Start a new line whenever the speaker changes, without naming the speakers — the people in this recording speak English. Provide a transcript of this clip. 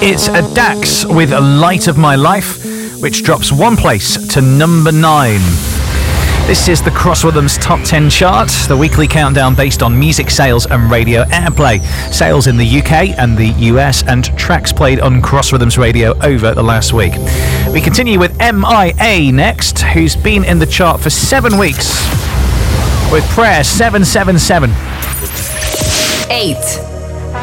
It's a Dax with A Light of My Life, which drops one place to number 9. This is the Cross Rhythms Top 10 chart, the weekly countdown based on music sales and radio airplay, sales in the UK and the US, and tracks played on Cross Rhythms Radio over the last week. We continue with MIA next, who's been in the chart for 7 weeks with Prayer 777.
8.